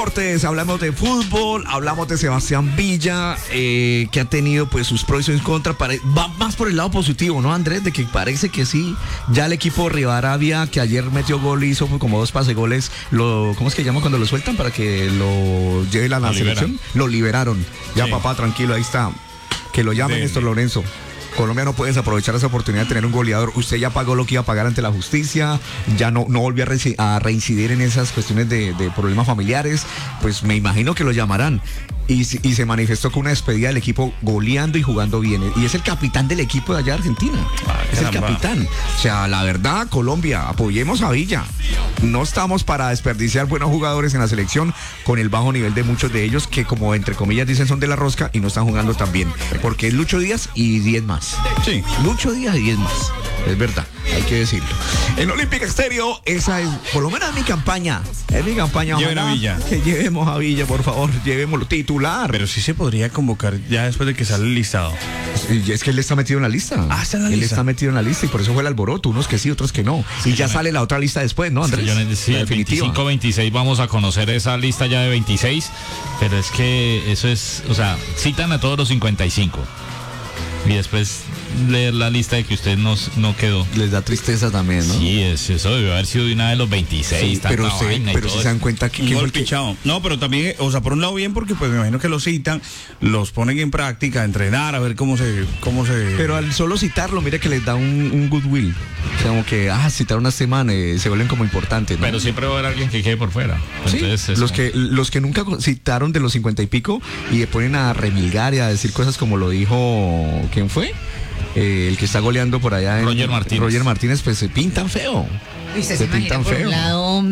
Hablamos de fútbol, hablamos de Sebastián Villa, que ha tenido pues sus pros y sus contras. Va más por el lado positivo, ¿no, Andrés? De que parece que sí, ya el equipo Rivadavia, que ayer metió gol, hizo como 2 pasegoles, ¿cómo es que llama cuando lo sueltan para que lo lleve a la selección? Lo liberaron. Ya, sí. Papá, tranquilo, ahí está. Que lo llamen Néstor Lorenzo. Colombia no puede desaprovechar esa oportunidad de tener un goleador. Usted ya pagó lo que iba a pagar ante la justicia, ya no volvió a reincidir en esas cuestiones de problemas familiares. Pues me imagino que lo llamarán. Y se manifestó con una despedida del equipo goleando y jugando bien. Y es el capitán del equipo de allá de Argentina. Es el capitán. O sea, la verdad, Colombia, apoyemos a Villa. No estamos para desperdiciar buenos jugadores en la selección con el bajo nivel de muchos de ellos que, como entre comillas dicen, son de la rosca y no están jugando tan bien. Porque es Lucho Díaz y 10 más. Sí. Lucho Díaz y 10 más. Es verdad, hay que decirlo. En Olímpica Estéreo, esa es, por lo menos es mi campaña. Es mi campaña. Lleven a Villa. Que llevemos a Villa, por favor, llevémoslo titular. Pero sí se podría convocar ya después de que sale el listado. Y es que él está metido en la lista. Ah, está en la lista. Él está metido en la lista y por eso fue el alboroto. Unos que sí, otros que no. Sí, y ya sale la otra lista después, ¿no, Andrés? Sí, el 25-26 vamos a conocer esa lista ya de 26. Pero es que eso es, o sea, citan a todos los 55. Y después leer la lista de que usted no quedó. Les da tristeza también, ¿no? Sí, eso debió haber sido de una de los 26. Sí, pero si se dan cuenta que gol pichado. No, pero también, o sea, por un lado bien, porque pues me imagino que los citan, los ponen en práctica, a entrenar, a ver cómo se. Pero al solo citarlo, mire que les da un goodwill. O sea, como que, citar una semana, se vuelven como importantes, ¿no? Pero siempre va a haber alguien que quede por fuera. Sí, entonces, los que nunca citaron de los 50 y pico y le ponen a remilgar y a decir cosas como lo dijo, ¿quién fue? El que está goleando por allá. Roger Martínez, pues se pintan feo. Y se pintan feo. Por un lado,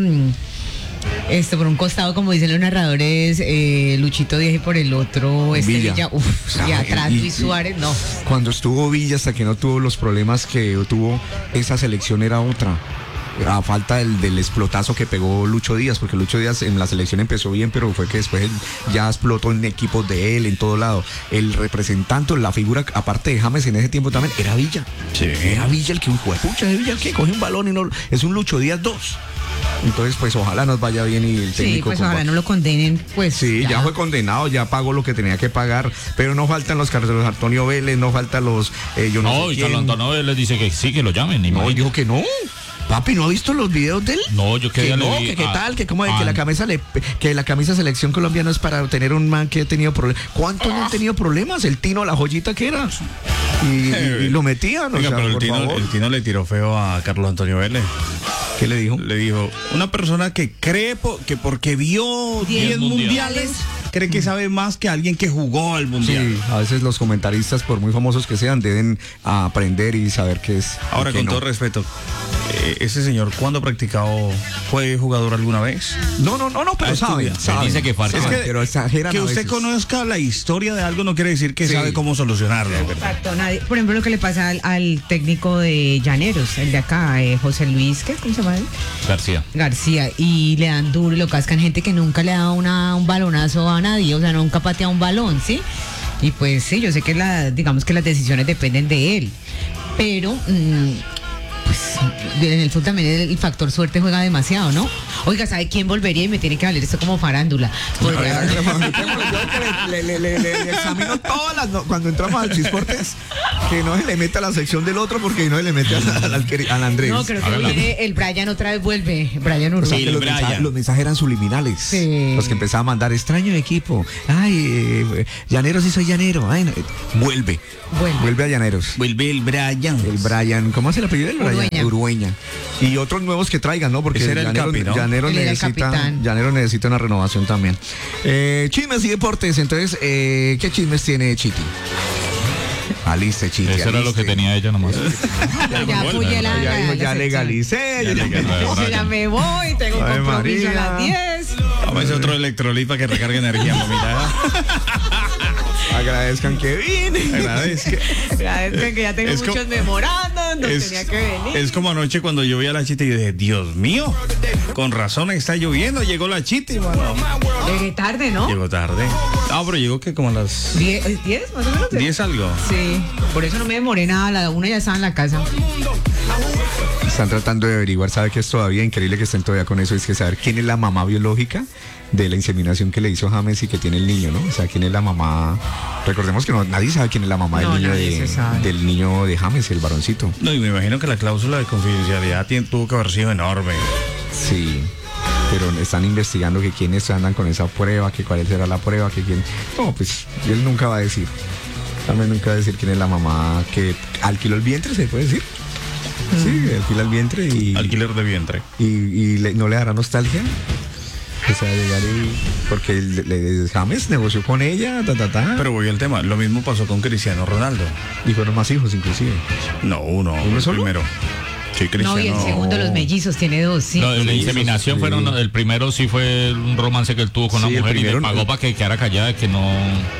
por un costado, como dicen los narradores, Luchito Díaz, y por el otro, Villa. Y atrás Luis Suárez, no. Cuando estuvo Villa, hasta que no tuvo los problemas que tuvo, esa selección era otra. A falta del explotazo que pegó Lucho Díaz, porque Lucho Díaz en la selección empezó bien, pero fue que después ya explotó en equipos de él, en todo lado. El representante, la figura, aparte de James en ese tiempo también, era Villa. Sí. Era Villa el que pucha, de Villa el que coge un balón y no, es un Lucho Díaz 2. Entonces, pues ojalá nos vaya bien y el técnico. Sí, pues ojalá no lo condenen, pues. Sí, ya fue condenado, ya pagó lo que tenía que pagar, pero no faltan los Carlos Antonio Vélez, no faltan los. Y Carlos Antonio Vélez dice que sí, que lo llamen. No, dijo que no. Papi, ¿no ha visto los videos de él? No, yo que no, que qué tal, que como que la camisa selección colombiana es para tener un man que ha tenido problemas. ¿Cuántos no han tenido problemas? El Tino, la joyita que era. Y lo metían. Oiga, pero el Tino le tiró feo a Carlos Antonio Vélez. ¿Qué le dijo? Le dijo, una persona que cree que porque vio 10 mundiales, cree que sabe más que alguien que jugó al mundial. Sí, a veces los comentaristas, por muy famosos que sean, deben aprender y saber qué es. Ahora, con todo respeto, ese señor, ¿cuándo ha practicado? ¿Fue jugador alguna vez? No, pero sabe. Dice que falta. Pero exageran que usted conozca la historia de algo no quiere decir que sabe cómo solucionarlo. Exacto, nadie. Por ejemplo, lo que le pasa al técnico de Llaneros, el de acá, José Luis, ¿cómo se llama él? García, y le dan duro y lo cascan, gente que nunca le ha dado un balonazo a nadie, o sea, nunca patea un balón, ¿sí? Y pues sí, yo sé que digamos que las decisiones dependen de él, pero pues en el fútbol también el factor suerte juega demasiado, ¿no? Oiga, ¿sabe quién volvería? Y me tiene que valer esto como farándula. Le examino todas las cuando entramos al Chisportes, que no se le meta a la sección del otro, porque no se le mete al Andrés. No, creo que viene el Brian otra vez, vuelve. Brian Urbano. O sea, los mensajes eran subliminales. Sí. Los que empezaba a mandar, extraño equipo. Ay, Llaneros, sí soy llanero. Ay, no. Vuelve a Llaneros. Vuelve el Brian. El Brian, ¿cómo se le apellido? Urueña. Y otros nuevos que traigan, ¿no? Porque Llanero necesita una renovación también. Chismes y deportes. Entonces, ¿qué chismes tiene Chiti? Aliste, Chiti. Eso era lo que tenía ella nomás. Ya legalicé. Ya me voy, tengo un compromiso a las 10. Vamos a hacer otro electrolit para que recargue energía, mamita. Agradezcan que vine. Agradezcan que ya tengo muchos memorando. No tenía que venir. Es como anoche cuando yo vi a la Chita y dije, Dios mío, con razón está lloviendo, llegó la Chita, mano. Llegué tarde, ¿no? Llegó tarde. Ah, pero llegó que como a las 10 más o menos. 10 algo. Sí, por eso no me demoré nada, a la 1 ya estaba en la casa. Están tratando de averiguar, sabe que es todavía increíble que estén todavía con eso, es que saber quién es la mamá biológica de la inseminación que le hizo James y que tiene el niño, ¿no? O sea, quién es la mamá. Recordemos que nadie sabe quién es la mamá del niño del niño de James, el varoncito. No, y me imagino que la cláusula de confidencialidad tuvo que haber sido enorme. Sí. Pero están investigando que quiénes andan con esa prueba, que cuál será la prueba, que quién. No, pues él nunca va a decir. También nunca va a decir quién es la mamá que alquiló el vientre, ¿se puede decir? Sí, alquila el vientre y... Alquiler de vientre. Y no le dará nostalgia. O sea, llegar y... Porque James negoció con ella, Pero voy al tema, lo mismo pasó con Cristiano Ronaldo. Y fueron más hijos, inclusive. No, uno solo. Primero. Sí, Cristiano. No, y el segundo, los mellizos, tiene 2, sí. No, la inseminación sí. fueron, el primero sí fue un romance que él tuvo con Sí, una mujer y le primero, pagó para que quedara callada, que no...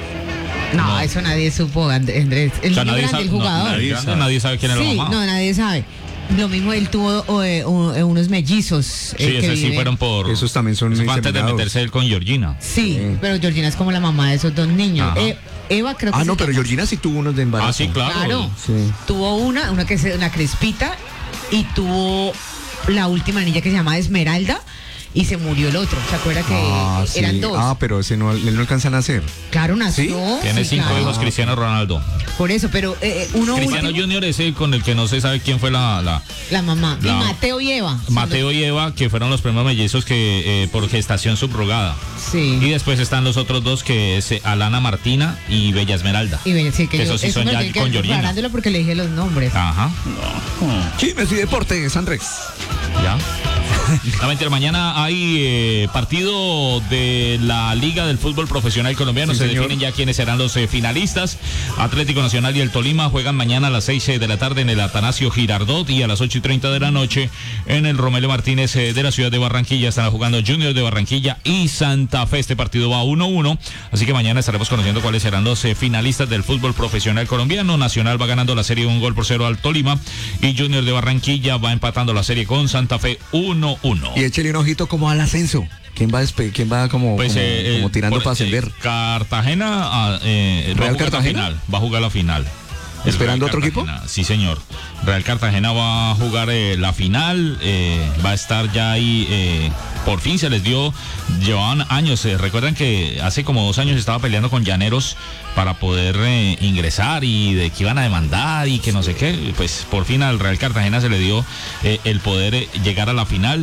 No, eso nadie supo, Andrés. El O sea, niño grande, el jugador. nadie sabe quién es la Sí, mamá. no, nadie sabe. Lo mismo, él tuvo unos mellizos. Sí, esos sí fueron por... Esos también son eso fue antes de inseminados. meterse él con Georgina. Sí, pero Georgina es como la mamá de esos 2 niños. Ajá. Eva creo que Ah, no, pero Georgina sí tuvo unos de embarazo. Ah, sí, claro. Claro, Sí. tuvo una que es una crespita y tuvo la última niña que se llama Esmeralda y se murió el otro. ¿Se acuerda que Sí. eran 2? Ah, pero ese no, él no alcanza a nacer. Claro, nació. Tiene sí, 5 claro. hijos Cristiano Ronaldo. Por eso, pero uno Cristiano último, Junior es el con el que no se sabe quién fue la la mamá. la- Y Mateo y Eva. Mateo y Eva, que fueron los primeros mellizos que por gestación subrogada. Sí. Y después están los otros 2 que es Alana Martina y Bella Esmeralda. Y ven, sí, que Que yo, esos sí eso son me ya olvidé con que Georgina. aclarándolo porque le dije los nombres. Ajá. Chismes y deportes, Andrés. Ya. No, mentira, mañana hay partido de la Liga del Fútbol Profesional Colombiano. Sí, se señor. definen ya quiénes serán los finalistas. Atlético Nacional y el Tolima juegan mañana a las 6 de la tarde en el Atanasio Girardot y a las 8:30 de la noche en el Romelio Martínez de la ciudad de Barranquilla. Estarán jugando Junior de Barranquilla y Santa Fe. Este partido va 1-1. Así que mañana estaremos conociendo cuáles serán los finalistas del fútbol profesional colombiano. Nacional va ganando la serie 1-0 al Tolima y Junior de Barranquilla va empatando la serie con Santa Fe 1-1. Y échele un ojito como al ascenso. ¿Quién va como tirando para ascender? Cartagena ¿Real Cartagena? Va a jugar la final. El ¿Esperando Real otro equipo? Cartagena, sí, señor. Real Cartagena va a jugar la final, va a estar ya ahí, por fin se les dio, llevaban años, recuerdan que hace como 2 años estaba peleando con Llaneros para poder ingresar y de que iban a demandar y que no sé qué, pues por fin al Real Cartagena se le dio el poder llegar a la final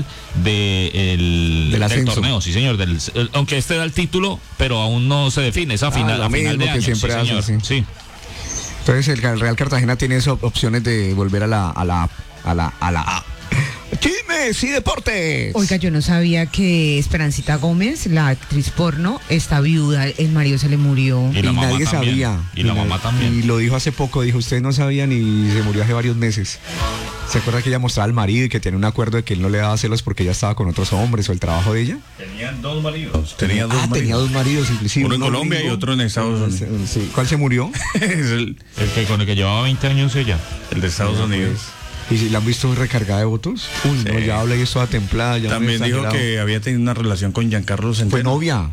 del torneo, sí señor, aunque este da el título, pero aún no se define esa final, la final de años, siempre sí, hace, señor, sí. Entonces el Real Cartagena tiene esas opciones de volver a la A. Chismes y deportes. Oiga, yo no sabía que Esperancita Gómez, la actriz porno, está viuda, el marido se le murió. Y la mamá nadie también. sabía. Y la mamá también. Y lo dijo hace poco, dijo, ustedes no sabían y se murió hace varios meses. ¿Se acuerda que ella mostraba al marido y que tenía un acuerdo de que él no le daba celos porque ella estaba con otros hombres o el trajo de ella? Tenían 2 maridos. Tenía dos maridos inclusive. Uno en Colombia y otro en Estados Unidos. Sí. ¿Cuál se murió? Es el Con el que llevaba 20 años ella. de Estados Unidos. ¿Y si la han visto recargada de votos? Uy, Sí. no, ya habla y es toda templada. Ya También muy dijo exagerado. que había tenido una relación con Giancarlo Centeno. Fue novia.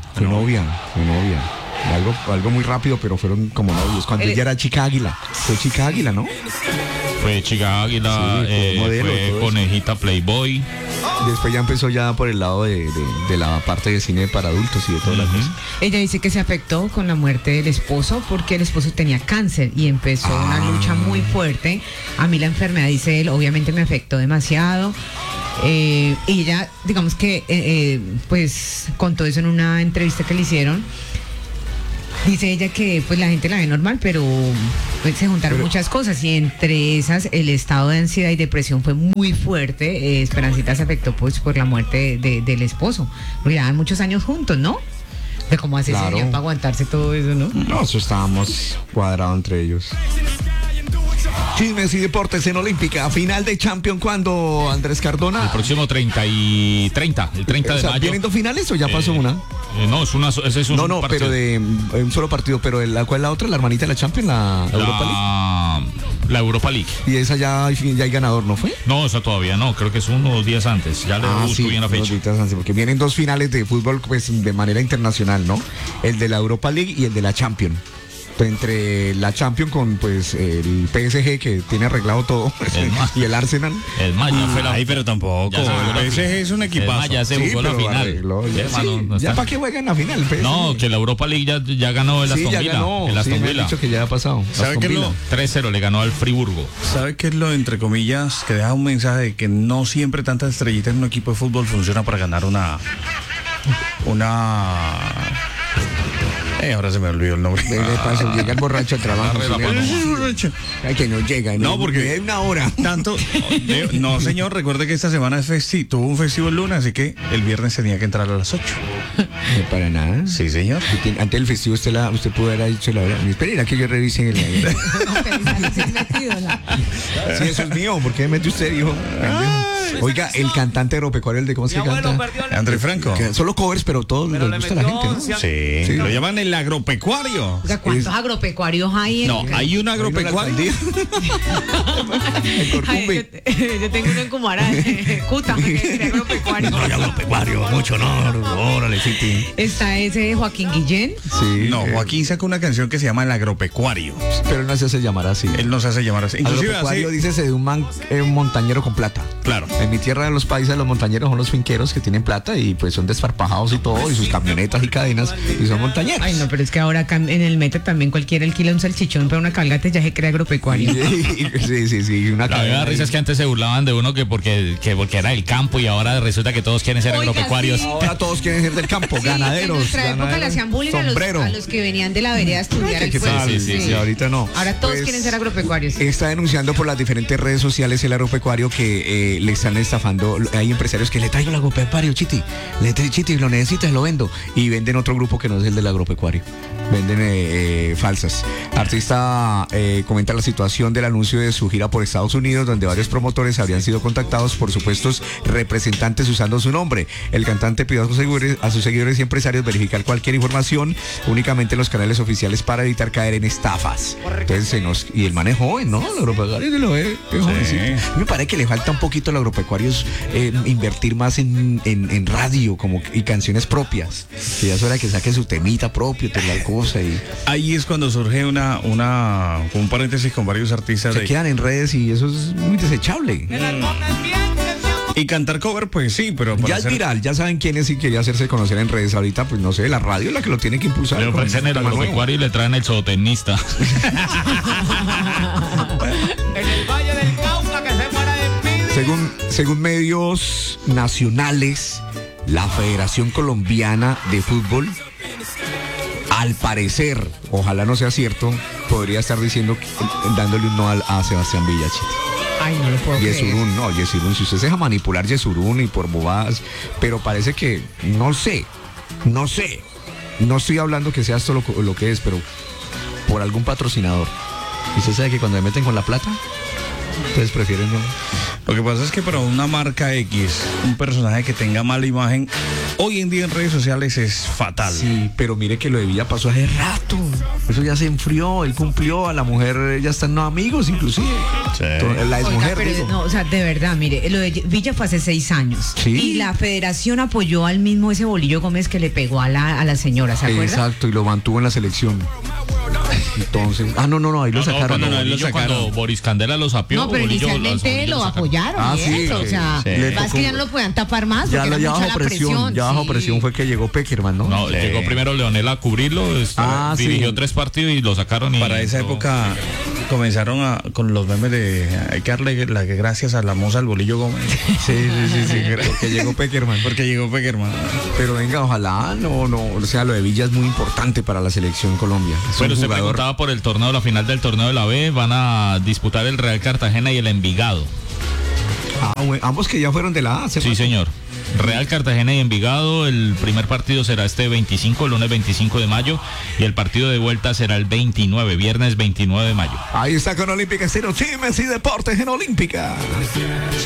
Algo muy rápido, pero fueron como novios. Cuando ella era chica águila. Fue chica águila, ¿no? Fue chica águila, Sí, fue modelo, fue todo eso. conejita Playboy. Después ya empezó ya por el lado de la parte de cine para adultos y de todas las cosas. Ella dice que se afectó con la muerte del esposo porque el esposo tenía cáncer y empezó una lucha muy fuerte. A mí la enfermedad, dice él, obviamente me afectó demasiado. Y ella, digamos que, pues contó eso en una entrevista que le hicieron. Dice ella que pues la gente la ve normal, pero pues, se juntaron muchas cosas y entre esas el estado de ansiedad y depresión fue muy fuerte. Esperancita se afectó pues por la muerte del esposo, porque llevaban muchos años juntos, ¿no? De cómo hace Claro. ese señor para aguantarse todo eso, ¿no? No, eso estábamos cuadrados entre ellos. Chismes y deportes en Olímpica. Final de Champion, ¿cuándo, Andrés Cardona? El próximo 30 el 30 O de sea, mayo. ¿vienen 2 finales o ya pasó una? No, ese es un No, partido. pero de un solo partido. Pero ¿cuál es la otra? ¿La hermanita de la Champions? ¿La Europa League? La Europa League. Y esa ya hay ganador, ¿no fue? No, esa todavía no, creo que es unos días antes. Ya le busco bien la fecha. Porque vienen 2 finales de fútbol pues de manera internacional, ¿no? El de la Europa League y el de la Champions. Entre la Champions con pues el PSG que tiene arreglado todo y el Arsenal. Es más, ya fue Ay, pero tampoco. El PSG es un equipazo. Ya se jugó la final. Arregló, ya para qué juegan la final. No, que la Europa League ya ganó el Aston Villa. El Aston Villa. Dicho que ya ha pasado. ¿Sabe qué es lo? 3-0 le ganó al Friburgo. ¿Sabe qué es lo, entre comillas, que deja un mensaje de que no siempre tantas estrellitas en un equipo de fútbol funciona para ganar una ahora se me olvidó el nombre. Llega el borracho al trabajo. Ay, que no llega. No, porque es una hora. Tanto. No, señor, recuerde que esta semana tuvo un festivo el lunes, así que el viernes tenía que entrar a las 8. No, para nada. Sí, señor. Antes del festivo usted pudo haber dicho la hora. Espera que yo revise el. Sí, eso es mío. ¿Por qué me mete usted, hijo? Oiga, el cantante agropecuario, el de cómo se canta. Andrés Franco. Solo covers, pero todos les gusta a la gente, ¿no? Sí. Lo llaman el agropecuario. O sea, ¿cuántos agropecuarios hay? No, hay un agropecuario. Yo tengo uno en Cumará, Cuta, agropecuario. No, agropecuario, mucho honor. Órale, sí. Está ese Joaquín Guillén. Sí. No, Joaquín sacó una canción que se llama El Agropecuario. Pero él no se hace llamar así. Él no se hace llamar así. Inclusive agropecuario dícese de un montañero con plata. Claro. En mi tierra de los países los montañeros son los finqueros que tienen plata y pues son desparpajados y todo, y sus camionetas y cadenas, y son montañeros. Ay, no, pero es que ahora acá en el Meta también cualquiera alquila un salchichón para una calgata ya se crea agropecuario. Sí, una La verdad risa es que antes se burlaban de uno que porque era del campo y ahora resulta que todos quieren ser agropecuarios. Sí. Ahora todos quieren ser del campo, ganaderos. En nuestra época le hacían bullying a los que venían de la vereda a estudiar. Sí, ahorita no. Ahora todos quieren ser agropecuarios. Está denunciando por las diferentes redes sociales el agropecuario que le están estafando. Hay empresarios que le traigo el agropecuario, Chiti, lo necesitas, lo vendo. Y venden otro grupo que no es el del agropecuario. Venden falsas. Artista comenta la situación del anuncio de su gira por Estados Unidos, donde varios promotores habrían sido contactados por supuestos representantes usando su nombre. El cantante pidió a sus seguidores y empresarios verificar cualquier información únicamente en los canales oficiales para evitar caer en estafas. Entonces y el man es joven, ¿no? El agropecuario se lo ve, es jovencito. Me parece que le falta un poquito al agropecuario invertir más en radio y canciones propias. Que ya es hora que saque su temita propio, tal cosa. Ahí es cuando surge un paréntesis con varios artistas. Se quedan en redes y eso es muy desechable. Y cantar cover, pues sí, pero ya es viral, ya saben quién es y quería hacerse conocer en redes. Ahorita, pues no sé, la radio es la que lo tiene que impulsar. Le ofrecen el agropecuario y le traen el zootecnista. En el Valle del Cauca que se muera de envidia. Según medios nacionales, la Federación Colombiana de Fútbol, al parecer, ojalá no sea cierto, podría estar dándole un no a Sebastián Villa, Chiti. Ay, no lo puedo creer. Yesurún, si usted se deja manipular Yesurún y por bobadas, pero parece que, no sé, no estoy hablando que sea esto lo que es, pero por algún patrocinador. Y usted sabe que cuando me meten con la plata, ustedes prefieren no. Lo que pasa es que para una marca X, un personaje que tenga mala imagen, hoy en día en redes sociales es fatal. Sí, pero mire que lo de Villa pasó hace rato. Eso ya se enfrió, él cumplió, a la mujer ya están amigos inclusive. Sí. La exmujer. No, o sea, de verdad, mire, lo de Villa fue hace 6 años. Sí. Y la federación apoyó al mismo ese Bolillo Gómez que le pegó a la señora, ¿se acuerda? Exacto, y lo mantuvo en la selección. Entonces, no, ahí lo sacaron. Cuando Boris Candela lo sapió. No, pero inicialmente lo apoyaron. Eso, o sea, más que ya no lo puedan tapar más. Ya bajo presión fue que llegó Peckerman, ¿no? No, llegó primero Leonel a cubrirlo, dirigió 3 partidos y lo sacaron. Para esa época comenzaron con los memes de hay que darle las gracias a la moza del Bolillo Gómez. Sí, porque llegó Peckerman. Pero venga, ojalá, o sea, lo de Villa es muy importante para la selección Colombia. Pero usted preguntaba por el torneo, la final del torneo de la B, van a disputar el Real Cartagena y el Envigado. Bueno, ambos que ya fueron de la A. Sí, señor. Real Cartagena y Envigado, el primer partido será lunes 25 de mayo, y el partido de vuelta será el viernes 29 de mayo. Ahí está con Olímpica Estéreo, Chimes y Deportes en Olímpica.